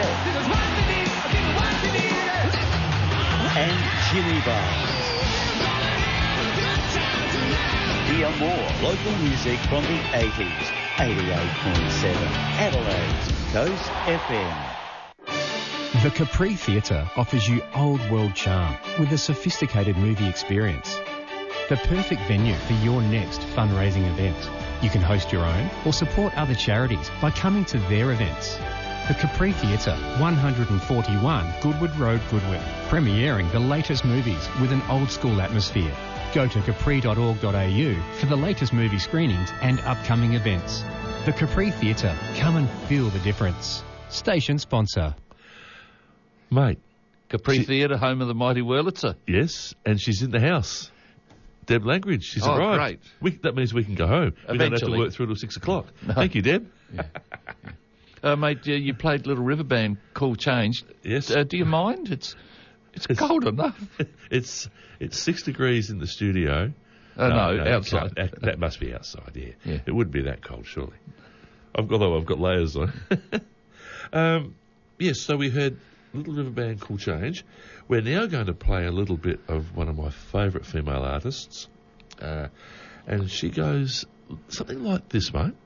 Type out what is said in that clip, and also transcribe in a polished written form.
And Jimmy Barr. Hear more local music from the 80s. 88.7 Adelaide's Coast FM. The Capri Theatre offers you old world charm with a sophisticated movie experience. The perfect venue for your next fundraising event. You can host your own or support other charities by coming to their events. The Capri Theatre, 141 Goodwood Road, Goodwin, premiering the latest movies with an old school atmosphere. Go to capri.org.au for the latest movie screenings and upcoming events. The Capri Theatre, come and feel the difference. Station sponsor. Mate. Capri Theatre, home of the mighty Wurlitzer. Yes, and she's in the house. Deb Langridge, she's arrived. Great. That means we can go home. Eventually. We don't have to work through till 6 o'clock. No. Thank you, Deb. Yeah. Mate, you played Little River Band, Cool Change. Yes. Do you mind? It's cold enough. It's 6 degrees in the studio. No, outside. That must be outside, yeah. It wouldn't be that cold, surely. Although I've got layers on. Yes, so we heard Little River Band, Cool Change. We're now going to play a little bit of one of my favourite female artists. And she goes something like this, mate.